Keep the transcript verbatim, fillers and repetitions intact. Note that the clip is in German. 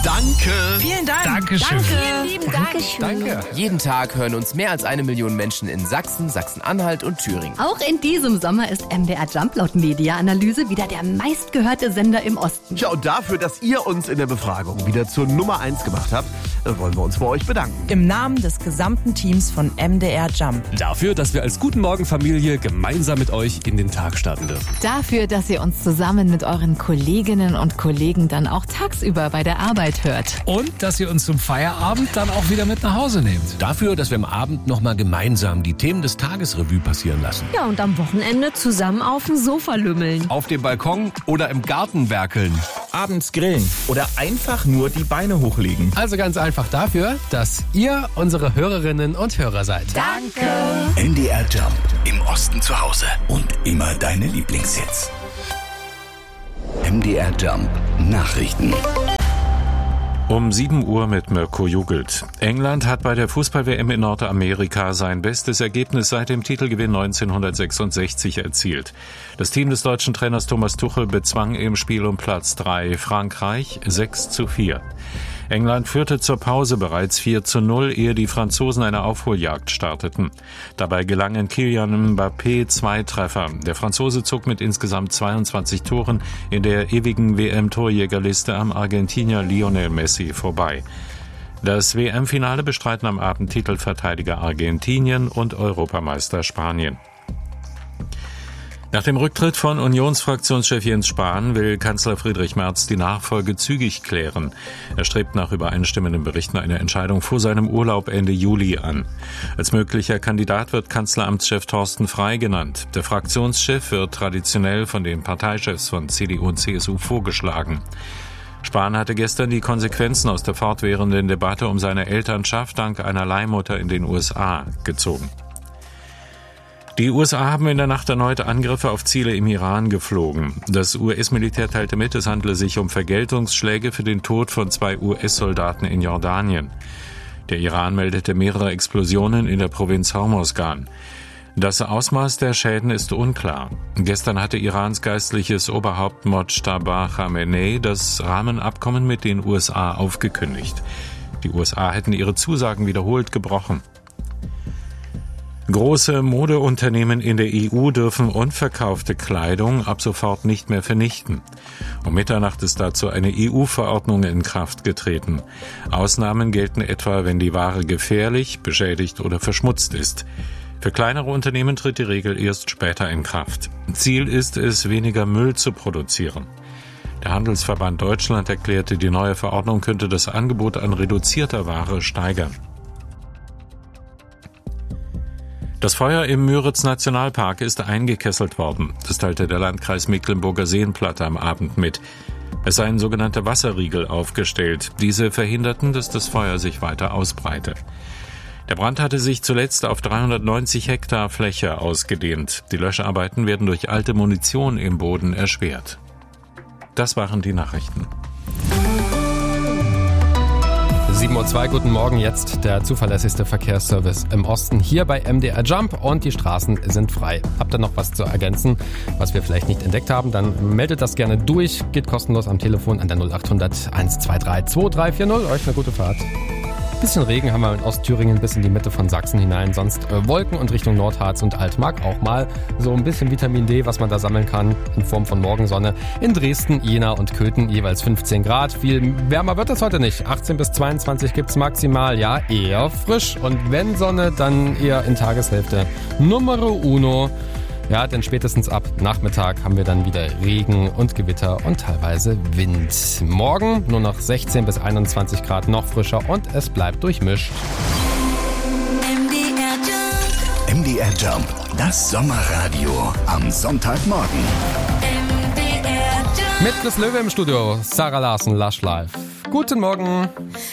Danke. Vielen Dank. Dankeschön. Danke. Vielen lieben Dank. Danke. Jeden Tag hören uns mehr als eine Million Menschen in Sachsen, Sachsen-Anhalt und Thüringen. Auch in diesem Sommer ist M D R Jump laut Media-Analyse wieder der meistgehörte Sender im Osten. Tja, und dafür, dass ihr uns in der Befragung wieder zur Nummer eins gemacht habt, wollen wir uns bei euch bedanken. Im Namen des gesamten Teams von M D R Jump. Dafür, dass wir als Guten Morgen Familie gemeinsam mit euch in den Tag starten dürfen. Dafür, dass ihr uns zusammen mit euren Kolleginnen und Kollegen dann auch tagsüber bei der Arbeit hört. Und dass ihr uns zum Feierabend dann auch wieder mit nach Hause nehmt. Dafür, dass wir am Abend nochmal gemeinsam die Themen des Tages Revue passieren lassen. Ja, und am Wochenende zusammen auf dem Sofa lümmeln. Auf dem Balkon oder im Garten werkeln. Abends grillen oder einfach nur die Beine hochlegen. Also ganz einfach dafür, dass ihr unsere Hörerinnen und Hörer seid. Danke. M D R Jump. Im Osten zu Hause. Und immer deine Lieblingshits. M D R Jump. Nachrichten. Um sieben Uhr mit Mirko Jugelt. England hat bei der Fußball-W M in Nordamerika sein bestes Ergebnis seit dem Titelgewinn neunzehnhundertsechsundsechzig erzielt. Das Team des deutschen Trainers Thomas Tuchel bezwang im Spiel um Platz drei Frankreich sechs zu vier. England führte zur Pause bereits vier zu null, ehe die Franzosen eine Aufholjagd starteten. Dabei gelangen Kylian Mbappé zwei Treffer. Der Franzose zog mit insgesamt zweiundzwanzig Toren in der ewigen W M-Torjägerliste am Argentinier Lionel Messi vorbei. Das W M-Finale bestreiten am Abend Titelverteidiger Argentinien und Europameister Spanien. Nach dem Rücktritt von Unionsfraktionschef Jens Spahn will Kanzler Friedrich Merz die Nachfolge zügig klären. Er strebt nach übereinstimmenden Berichten eine Entscheidung vor seinem Urlaub Ende Juli an. Als möglicher Kandidat wird Kanzleramtschef Thorsten Frey genannt. Der Fraktionschef wird traditionell von den Parteichefs von C D U und C S U vorgeschlagen. Spahn hatte gestern die Konsequenzen aus der fortwährenden Debatte um seine Elternschaft dank einer Leihmutter in den U S A gezogen. Die U S A haben in der Nacht erneut Angriffe auf Ziele im Iran geflogen. Das U S-Militär teilte mit, es handle sich um Vergeltungsschläge für den Tod von zwei U S-Soldaten in Jordanien. Der Iran meldete mehrere Explosionen in der Provinz Hormozgan. Das Ausmaß der Schäden ist unklar. Gestern hatte Irans geistliches Oberhaupt Mojtaba Khamenei das Rahmenabkommen mit den U S A aufgekündigt. Die U S A hätten ihre Zusagen wiederholt gebrochen. Große Modeunternehmen in der E U dürfen unverkaufte Kleidung ab sofort nicht mehr vernichten. Um Mitternacht ist dazu eine E U-Verordnung in Kraft getreten. Ausnahmen gelten etwa, wenn die Ware gefährlich, beschädigt oder verschmutzt ist. Für kleinere Unternehmen tritt die Regel erst später in Kraft. Ziel ist es, weniger Müll zu produzieren. Der Handelsverband Deutschland erklärte, die neue Verordnung könnte das Angebot an reduzierter Ware steigern. Das Feuer im Müritz-Nationalpark ist eingekesselt worden. Das teilte der Landkreis Mecklenburger Seenplatte am Abend mit. Es seien sogenannte Wasserriegel aufgestellt. Diese verhinderten, dass das Feuer sich weiter ausbreite. Der Brand hatte sich zuletzt auf dreihundertneunzig Hektar Fläche ausgedehnt. Die Löscharbeiten werden durch alte Munition im Boden erschwert. Das waren die Nachrichten. sieben Uhr zwei, guten Morgen, jetzt der zuverlässigste Verkehrsservice im Osten hier bei M D R Jump und die Straßen sind frei. Habt ihr noch was zu ergänzen, was wir vielleicht nicht entdeckt haben, dann meldet das gerne durch, geht kostenlos am Telefon an der null acht hundert eins zwei drei zwei drei vier null. Euch eine gute Fahrt. Bisschen Regen haben wir in Ostthüringen bis in die Mitte von Sachsen hinein, sonst äh, Wolken und Richtung Nordharz und Altmark auch mal so ein bisschen Vitamin D, was man da sammeln kann in Form von Morgensonne. In Dresden, Jena und Köthen jeweils fünfzehn Grad. Viel wärmer wird es heute nicht. achtzehn bis zweiundzwanzig gibt's maximal, ja, eher frisch. Und wenn Sonne, dann eher in Tageshälfte Numero uno. Ja, denn spätestens ab Nachmittag haben wir dann wieder Regen und Gewitter und teilweise Wind. Morgen nur noch sechzehn bis einundzwanzig Grad, noch frischer und es bleibt durchmischt. M D R Jump. M D R Jump, das Sommerradio am Sonntagmorgen. M D R Jump. Mit Chris Löwe im Studio, Sarah Larsen, Lush Life. Guten Morgen.